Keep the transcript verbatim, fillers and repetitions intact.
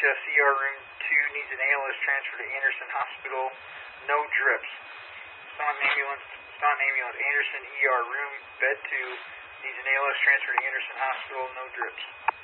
S E R room two needs an A L S transfer to Anderson Hospital. No drips. Staunton ambulance, Staunton ambulance, Anderson E R room bed two needs an A L S transfer to Anderson Hospital. No drips.